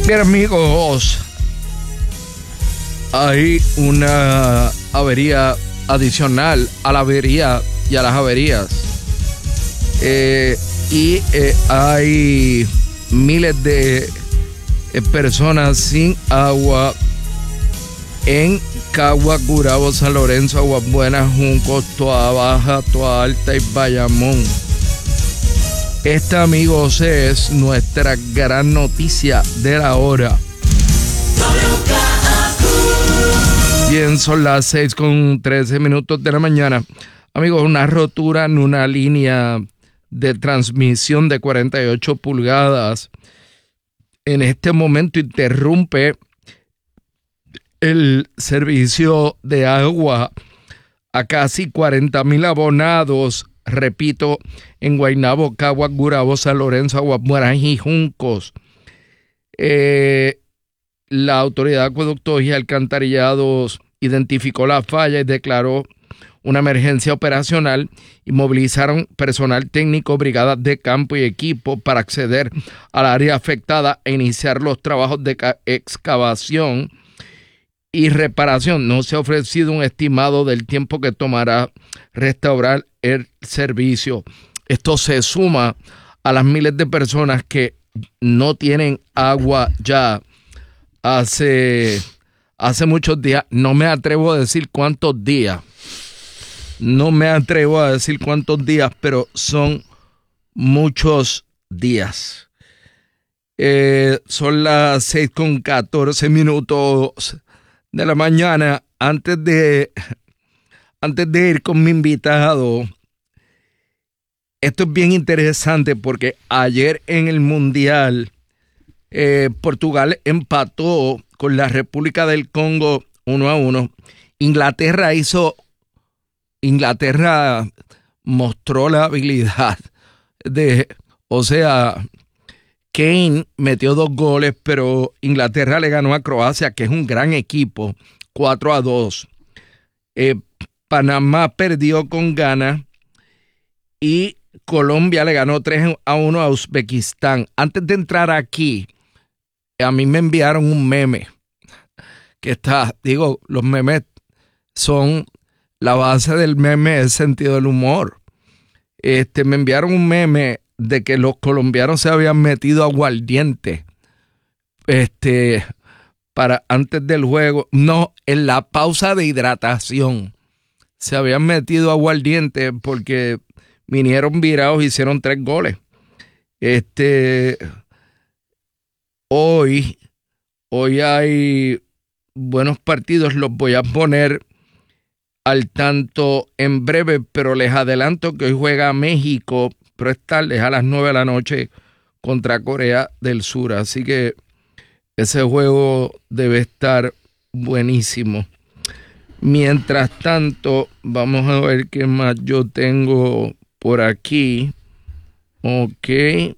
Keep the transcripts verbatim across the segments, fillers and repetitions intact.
Bien, amigos, hay una avería adicional a la avería y a las averías. Eh, y eh, hay miles de eh, personas sin agua en Cagua, Gurabo, San Lorenzo, Aguas Buenas, Juncos, Toa Baja, Toa Alta y Bayamón. Esta, amigos, es nuestra gran noticia de la hora. Bien, son las seis con trece minutos de la mañana. Amigos, una rotura en una línea de transmisión de cuarenta y ocho pulgadas en este momento interrumpe el servicio de agua a casi cuarenta mil abonados. Repito, en Guaynabo, Caguas, Gurabo, San Lorenzo, Aguas Buenas y Juncos. Eh, la Autoridad de Acueductos y Alcantarillados identificó la falla y declaró una emergencia operacional y movilizaron personal técnico, brigadas de campo y equipo para acceder al área afectada e iniciar los trabajos de excavación y reparación. No se ha ofrecido un estimado del tiempo que tomará restaurar el servicio. Esto se suma a las miles de personas que no tienen agua ya hace, hace muchos días. No me atrevo a decir cuántos días. No me atrevo a decir cuántos días, pero son muchos días. Eh, son las seis con catorce minutos de la mañana. Antes de, antes de ir con mi invitado, esto es bien interesante porque ayer en el Mundial, eh, Portugal empató con la República del Congo uno a uno. Inglaterra hizo, Inglaterra mostró la habilidad de, o sea, Kane metió dos goles, pero Inglaterra le ganó a Croacia, que es un gran equipo, cuatro a dos. Eh, Panamá perdió con Ghana y Colombia le ganó tres a uno a Uzbekistán. Antes de entrar aquí, a mí me enviaron un meme que está, digo, los memes son la base del meme, el sentido del humor. Este, me enviaron un meme de que los colombianos se habían metido aguardiente este, para antes del juego. No, en la pausa de hidratación se habían metido aguardiente porque vinieron virados, hicieron tres goles. Este, hoy, hoy hay buenos partidos, los voy a poner al tanto en breve, pero les adelanto que hoy juega México, pero es tarde, es a las nueve de la noche contra Corea del Sur, así que ese juego debe estar buenísimo. Mientras tanto, vamos a ver qué más yo tengo por aquí. Ok.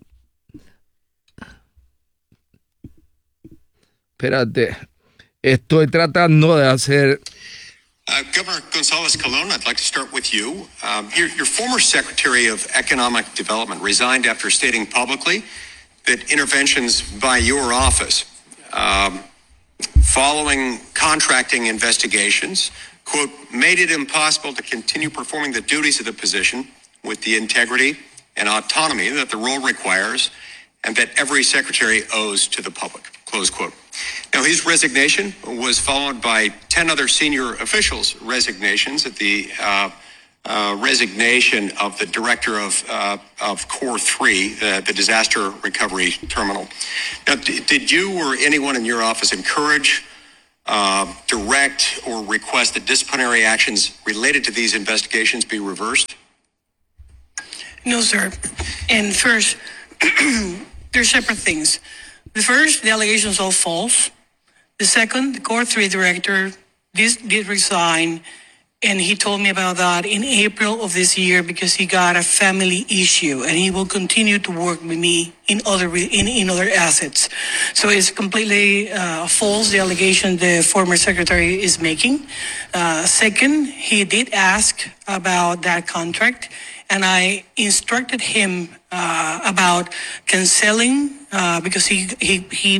Espérate. Estoy tratando de hacer... Uh, Governor Gonzalez-Colon, I'd like to start with you. Um, your, your former Secretary of Economic Development resigned after stating publicly that interventions by your office um, following contracting investigations, quote, made it impossible to continue performing the duties of the position with the integrity and autonomy that the role requires and that every secretary owes to the public, close quote. Now, his resignation was followed by ten other senior officials' resignations at the uh, uh, resignation of the director of uh, of Core three, uh, the disaster recovery terminal. Now, d- did you or anyone in your office encourage, uh, direct, or request that disciplinary actions related to these investigations be reversed? No, sir. And first, they're separate things. The first, the allegations are false. The second, the Core three director did, did resign, and he told me about that in April of this year because he got a family issue, and he will continue to work with me in other in, in other assets. So it's completely uh, false, the allegation the former secretary is making. Uh, second, he did ask about that contract, and I instructed him uh, about canceling uh, because he he he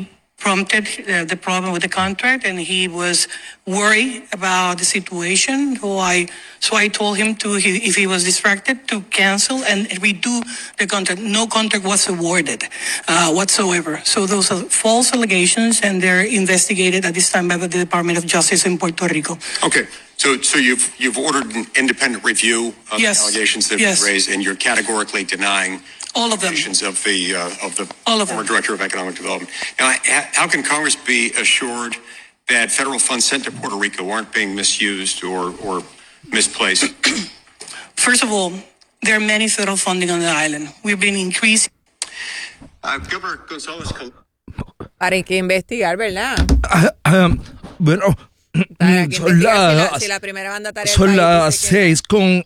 prompted uh, the problem with the contract, and he was worried about the situation. So I, so I told him to, he, if he was distracted, to cancel and redo the contract. No contract was awarded uh, whatsoever. So those are false allegations, and they're investigated at this time by the Department of Justice in Puerto Rico. Okay. So, so you've you've ordered an independent review of Yes. the allegations that have Yes. been raised, and you're categorically denying All of them. allegations of the uh, of the All of former them. director of economic development. Now, ha- how can Congress be assured that federal funds sent to Puerto Rico aren't being misused or or misplaced? First of all, there are many federal funding on the island. We've been increasing. Uh, Governor Gonzalez. Para que investigar, ¿verdad? Ah, ah, bueno, Para que son investigar si la, las, si la primera mandataria del son país las dice que- seis con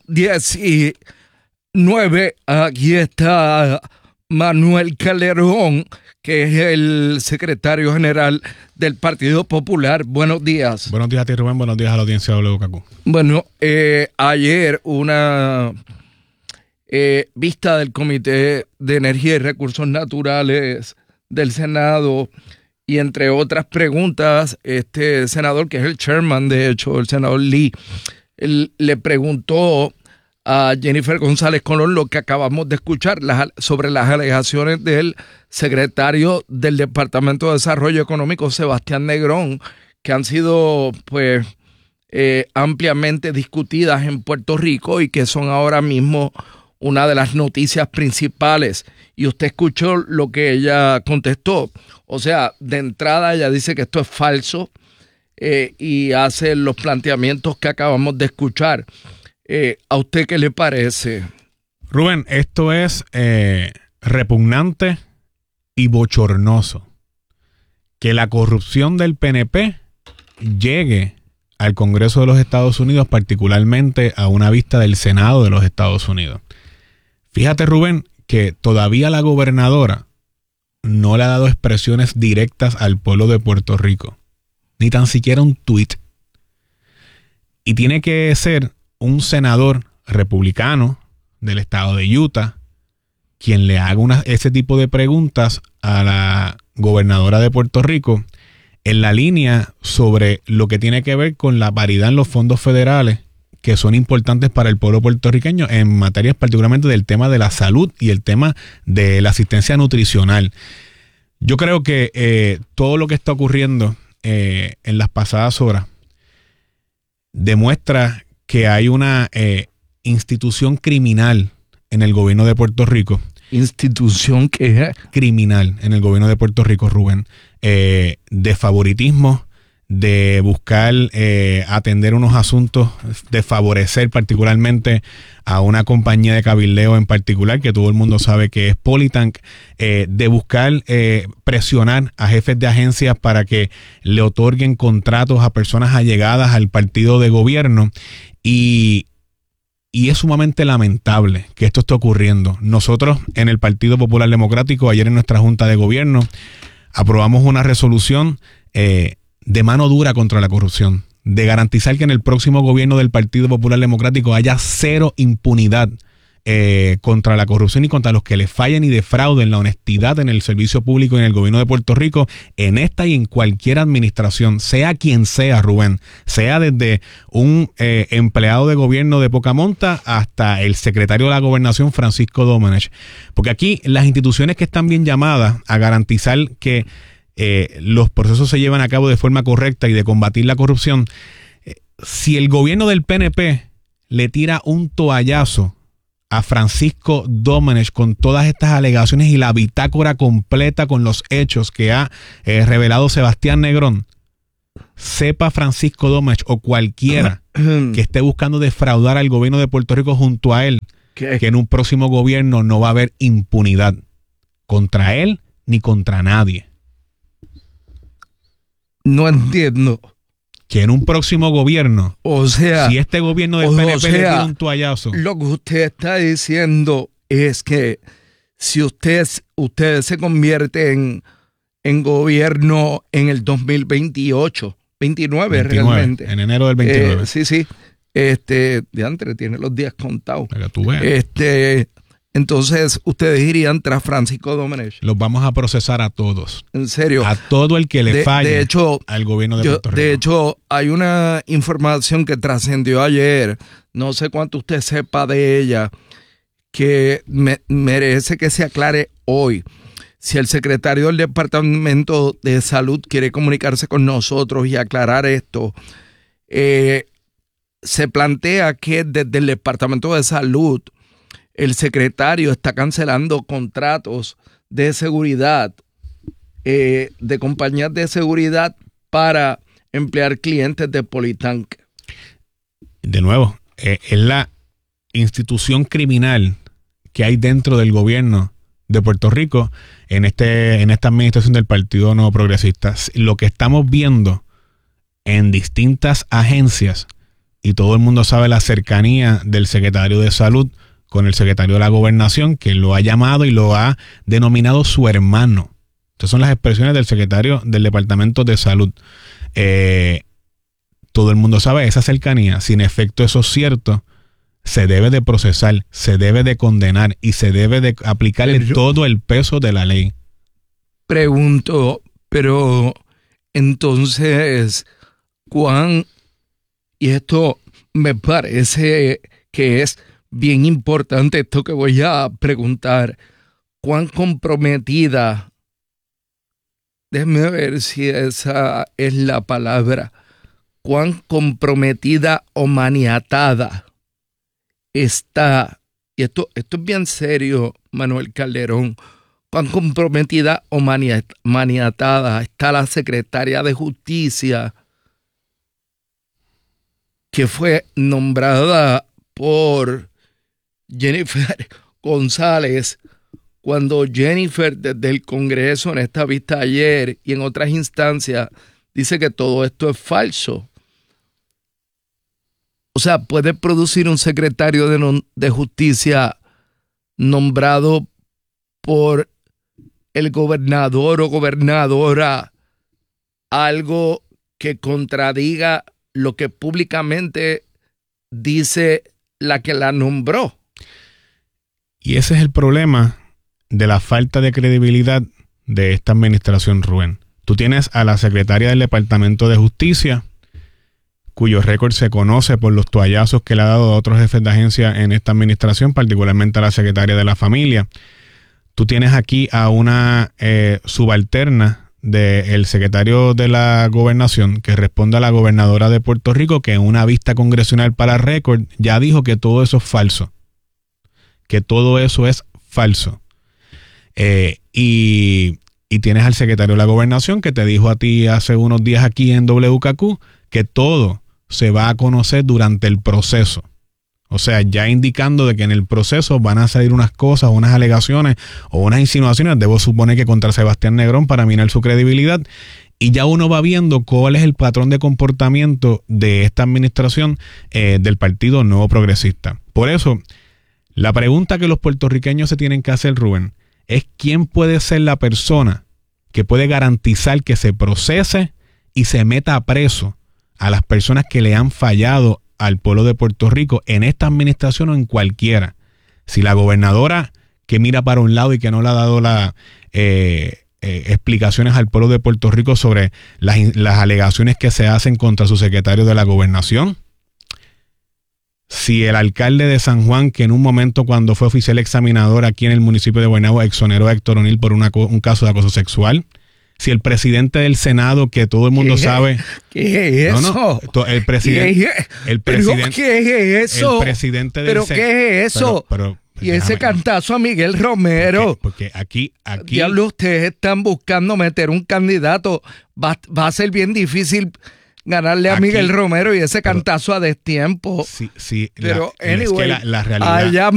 diecinueve. Aquí está Manuel Calderón, que es el secretario general del Partido Popular. Buenos días. Buenos días a ti, Rubén. Buenos días a la audiencia de W K Q. Bueno, eh, ayer una eh, vista del Comité de Energía y Recursos Naturales del Senado, y entre otras preguntas, este senador, que es el chairman, de hecho, el senador Lee, él le preguntó a Jennifer González Colón lo que acabamos de escuchar las, sobre las alegaciones del secretario del Departamento de Desarrollo Económico, Sebastián Negrón, que han sido pues eh, ampliamente discutidas en Puerto Rico y que son ahora mismo una de las noticias principales. Y usted escuchó lo que ella contestó. O sea, de entrada ella dice que esto es falso eh, y hace los planteamientos que acabamos de escuchar. Eh, ¿A usted qué le parece? Rubén, esto es eh, repugnante y bochornoso. Que la corrupción del P N P llegue al Congreso de los Estados Unidos, particularmente a una vista del Senado de los Estados Unidos. Fíjate, Rubén, que todavía la gobernadora no le ha dado expresiones directas al pueblo de Puerto Rico, ni tan siquiera un tuit. Y tiene que ser un senador republicano del estado de Utah quien le haga una, ese tipo de preguntas a la gobernadora de Puerto Rico en la línea sobre lo que tiene que ver con la paridad en los fondos federales, que son importantes para el pueblo puertorriqueño en materias particularmente del tema de la salud y el tema de la asistencia nutricional. Yo creo que eh, todo lo que está ocurriendo eh, en las pasadas horas demuestra que hay una eh, institución criminal en el gobierno de Puerto Rico. ¿Institución que es? Criminal en el gobierno de Puerto Rico, Rubén. Eh, de favoritismo, de buscar eh, atender unos asuntos, de favorecer particularmente a una compañía de cabildeo en particular, que todo el mundo sabe que es Politank, eh, de buscar eh, presionar a jefes de agencias para que le otorguen contratos a personas allegadas al partido de gobierno. Y, y es sumamente lamentable que esto esté ocurriendo. Nosotros en el Partido Popular Democrático, ayer en nuestra Junta de Gobierno, aprobamos una resolución eh, de mano dura contra la corrupción, de garantizar que en el próximo gobierno del Partido Popular Democrático haya cero impunidad eh, contra la corrupción y contra los que le fallen y defrauden la honestidad en el servicio público y en el gobierno de Puerto Rico, en esta y en cualquier administración, sea quien sea, Rubén, sea desde un eh, empleado de gobierno de poca monta hasta el secretario de la Gobernación, Francisco Domenech. Porque aquí las instituciones que están bien llamadas a garantizar que eh, los procesos se llevan a cabo de forma correcta y de combatir la corrupción, eh, si el gobierno del P N P le tira un toallazo a Francisco Domenech con todas estas alegaciones y la bitácora completa con los hechos que ha eh, revelado Sebastián Negrón, sepa Francisco Domenech o cualquiera que esté buscando defraudar al gobierno de Puerto Rico junto a él, ¿Qué? que en un próximo gobierno no va a haber impunidad contra él ni contra nadie. No entiendo. Que en un próximo gobierno, O sea, si este gobierno del o P N P sea, le tira un toallazo, lo que usted está diciendo es que si usted, ustedes se convierten en gobierno en el dos mil veintiocho, veintinueve, veintinueve, realmente. en enero del veintinueve. Eh, sí, sí. Este, diantre, tiene los días contados. Para que tú veas. Este, entonces ustedes irían tras Francisco Domenech. Los vamos a procesar a todos. En serio. A todo el que le de, falle de hecho, al gobierno de yo, Puerto Rico. De hecho, hay una información que trascendió ayer, no sé cuánto usted sepa de ella, que me, merece que se aclare hoy. Si el secretario del Departamento de Salud quiere comunicarse con nosotros y aclarar esto, eh, se plantea que desde el Departamento de Salud el secretario está cancelando contratos de seguridad, eh, de compañías de seguridad para emplear clientes de Politank. De nuevo, eh, es la institución criminal que hay dentro del gobierno de Puerto Rico en este en esta administración del Partido Nuevo Progresista. Lo que estamos viendo en distintas agencias, y todo el mundo sabe la cercanía del secretario de Salud con el secretario de la Gobernación, que lo ha llamado y lo ha denominado su hermano. Estas son las expresiones del secretario del Departamento de Salud. Eh, todo el mundo sabe esa cercanía. Si en efecto eso es cierto, se debe de procesar, se debe de condenar y se debe de aplicarle pero, todo el peso de la ley. Pregunto, pero entonces, ¿cuán? Y esto me parece que es bien importante, esto que voy a preguntar, ¿cuán comprometida? Déjeme ver si esa es la palabra. ¿Cuán comprometida o maniatada está? Y esto, esto es bien serio, Manuel Calderón. ¿Cuán comprometida o maniat, maniatada está la secretaria de Justicia que fue nombrada por Jennifer González, cuando Jennifer desde el Congreso en esta vista ayer y en otras instancias dice que todo esto es falso? O sea, ¿puede producir un secretario de, no, de justicia nombrado por el gobernador o gobernadora algo que contradiga lo que públicamente dice la que la nombró? Y ese es el problema de la falta de credibilidad de esta administración, Rubén. Tú tienes a la secretaria del Departamento de Justicia, cuyo récord se conoce por los toallazos que le ha dado a otros jefes de agencia en esta administración, particularmente a la secretaria de la Familia. Tú tienes aquí a una eh, subalterna del secretario de la Gobernación que responde a la gobernadora de Puerto Rico, que en una vista congresional para récord ya dijo que todo eso es falso. Que todo eso es falso. Eh, y, y tienes al secretario de la Gobernación que te dijo a ti hace unos días aquí en W K Q que todo se va a conocer durante el proceso. O sea, ya indicando de que en el proceso van a salir unas cosas, unas alegaciones o unas insinuaciones, debo suponer que contra Sebastián Negrón para minar su credibilidad. Y ya uno va viendo cuál es el patrón de comportamiento de esta administración eh, del Partido Nuevo Progresista. Por eso, la pregunta que los puertorriqueños se tienen que hacer, Rubén, es quién puede ser la persona que puede garantizar que se procese y se meta a preso a las personas que le han fallado al pueblo de Puerto Rico en esta administración o en cualquiera. Si la gobernadora que mira para un lado y que no le ha dado las eh, eh, explicaciones al pueblo de Puerto Rico sobre las, las alegaciones que se hacen contra su secretario de la Gobernación. Si el alcalde de San Juan, que en un momento cuando fue oficial examinador aquí en el municipio de Guaynabo exoneró a Héctor O'Neill por una, un caso de acoso sexual. Si el presidente del Senado, que todo el mundo ¿Qué? sabe... ¿Qué es eso? No, no, el presidente... ¿Qué? El presidente, ¿Qué es eso? El presidente del ¿Pero Sen- qué es eso? Pero, pero, y ese déjame, cantazo a Miguel Romero. Porque, porque aquí... aquí Diablo, ustedes están buscando meter un candidato. Va, va a ser bien difícil ganarle a Aquí, Miguel Romero y ese pero- cantazo a destiempo. sí, sí, Pero, la, es anyway, que la, la realidad... allá